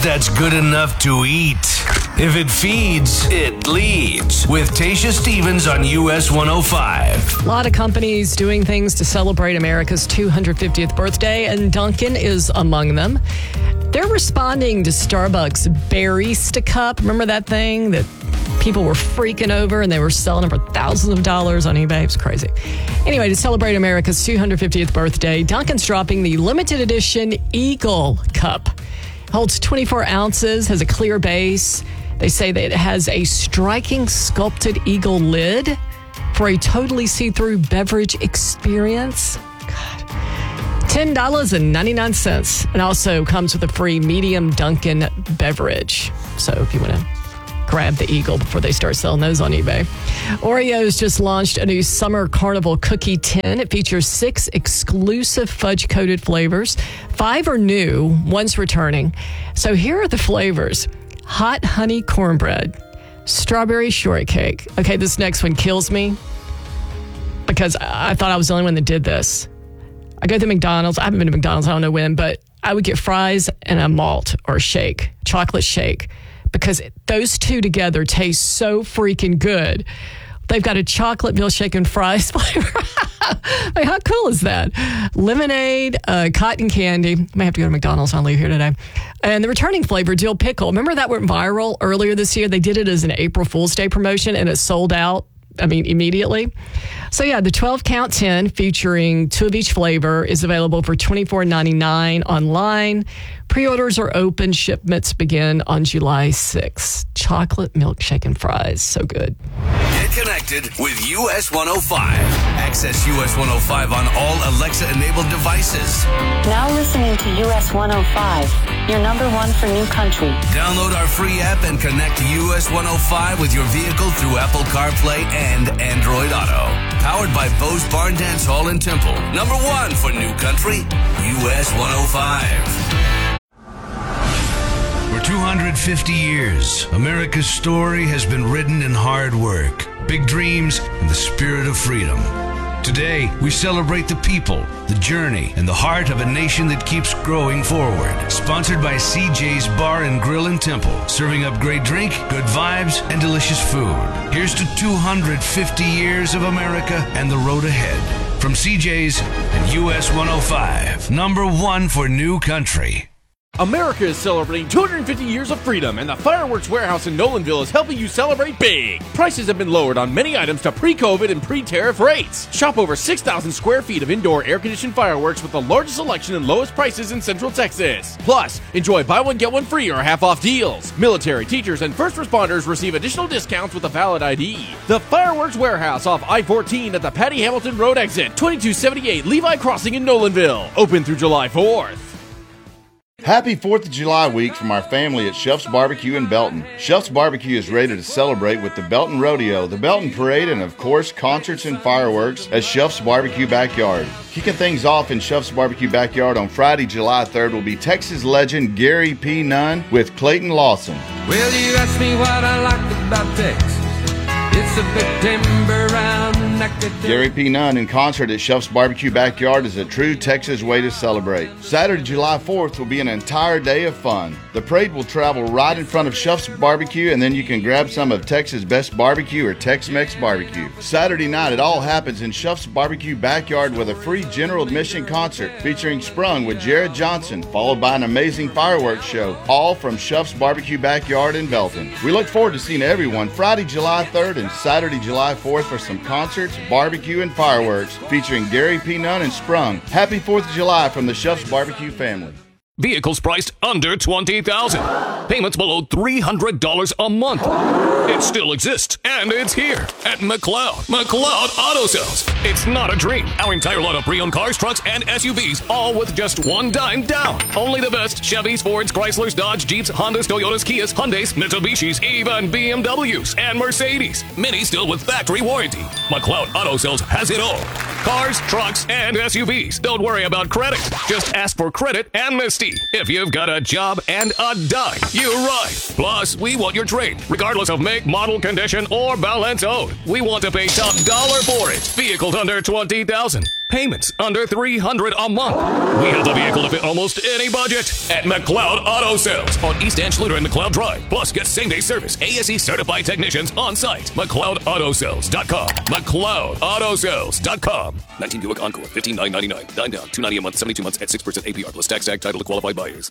that's good enough to eat. If it feeds, it leads. With Tasha Stevens on US 105. A lot of companies doing things to celebrate America's 250th birthday, and Dunkin' is among them. They're responding to Starbucks Barista Cup. Remember that thing that people were freaking over and they were selling them for thousands of dollars on eBay? It's crazy. Anyway, to celebrate America's 250th birthday, Dunkin's dropping the limited edition Eagle Cup. Holds 24 ounces, has a clear base. They say that it has a striking sculpted eagle lid for a totally see-through beverage experience. God. $10.99. And also comes with a free medium Dunkin' beverage. So if you want to grab the Eagle before they start selling those on eBay. Oreo's just launched a new Summer Carnival Cookie Tin. It features 6 exclusive fudge-coated flavors. 5 are new, 1's returning. So here are the flavors. Hot honey cornbread, strawberry shortcake. Okay, this next one kills me because I thought I was the only one that did this. I go to McDonald's. I haven't been to McDonald's, I don't know when, but I would get fries and a malt or a shake, chocolate shake, because those two together taste so freaking good. They've got a chocolate milkshake and fries flavor. Like, how cool is that? Lemonade, cotton candy. May have to go to McDonald's on leave here today. And the returning flavor, dill pickle. Remember that went viral earlier this year? They did it as an April Fool's Day promotion, and it sold out, immediately. So, yeah, the 12-count tin featuring 2 of each flavor is available for $24.99 online. Pre-orders are open. Shipments begin on July 6th. Chocolate milkshake and fries. So good. Get connected with US 105. Access US 105 on all Alexa-enabled devices. Now listening to US 105, your number one for new country. Download our free app and connect to US 105 with your vehicle through Apple CarPlay and Android Auto. Powered by Bose Barn Dance Hall in Temple. Number one for new country, US 105. For 250 years, America's story has been written in hard work, big dreams, and the spirit of freedom. Today, we celebrate the people, the journey, and the heart of a nation that keeps growing forward. Sponsored by CJ's Bar and Grill in Temple, serving up great drink, good vibes, and delicious food. Here's to 250 years of America and the road ahead. From CJ's and US 105, number one for new country. America is celebrating 250 years of freedom, and the Fireworks Warehouse in Nolanville is helping you celebrate big. Prices have been lowered on many items to pre-COVID and pre-tariff rates. Shop over 6,000 square feet of indoor air-conditioned fireworks with the largest selection and lowest prices in Central Texas. Plus, enjoy buy one, get one free or half-off deals. Military, teachers, and first responders receive additional discounts with a valid ID. The Fireworks Warehouse off I-14 at the Patty Hamilton Road exit, 2278 Levi Crossing in Nolanville. Open through July 4th. Happy 4th of July week from our family at Chef's Barbecue in Belton. Chef's Barbecue is ready to celebrate with the Belton Rodeo, the Belton Parade, and of course, concerts and fireworks at Chef's Barbecue Backyard. Kicking things off in Chef's Barbecue Backyard on Friday, July 3rd will be Texas legend Gary P. Nunn with Clayton Lawson. Well, you asked me what I liked about Texas. It's a big timber round. Gary P. Nunn in concert at Chef's Barbecue Backyard is a true Texas way to celebrate. Saturday, July 4th will be an entire day of fun. The parade will travel right in front of Chef's Barbecue, and then you can grab some of Texas' best barbecue or Tex-Mex barbecue. Saturday night, it all happens in Chef's Barbecue Backyard with a free general admission concert featuring Sprung with Jared Johnson, followed by an amazing fireworks show, all from Chef's Barbecue Backyard in Belton. We look forward to seeing everyone Friday, July 3rd and Saturday, July 4th for some concerts, barbecue, and fireworks featuring Gary P. Nunn and Sprung. Happy 4th of July from the Chef's Barbecue family. Vehicles priced under $20,000. Payments below $300 a month. It still exists, and it's here at McLeod. McLeod Auto Sales. It's not a dream. Our entire line of pre-owned cars, trucks, and SUVs, all with just one dime down. Only the best Chevys, Fords, Chryslers, Dodge, Jeeps, Hondas, Toyotas, Kias, Hyundais, Mitsubishis, even BMWs and Mercedes. Many still with factory warranty. McLeod Auto Sales has it all. Cars, trucks, and SUVs. Don't worry about credit. Just ask for credit and Misty. If you've got a job and a dime, You're right. Plus, we want your trade, regardless of make, model, condition, or balance owed. We want to pay top dollar for it. Vehicles under $20,000. Payments under $300 a month. We have the vehicle to fit almost any budget at McLeod Auto Sales on East Anschluter and McLeod Drive. Plus, get same-day service. ASE certified technicians on site. McLeodAutoSales.com. McLeodAutoSales.com. 19 Buick Encore, $15,999. 9 down, $290 a month, 72 months at 6% APR plus tax, title to qualified buyers.